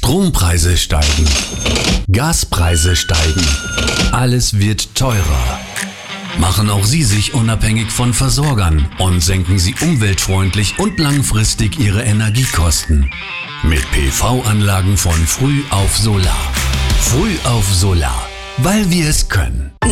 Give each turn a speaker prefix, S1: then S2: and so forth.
S1: Strompreise steigen. Gaspreise steigen. Alles wird teurer. Machen auch Sie sich unabhängig von Versorgern und senken Sie umweltfreundlich und langfristig Ihre Energiekosten. Mit PV-Anlagen von Früh auf Solar. Früh auf Solar, weil wir es können.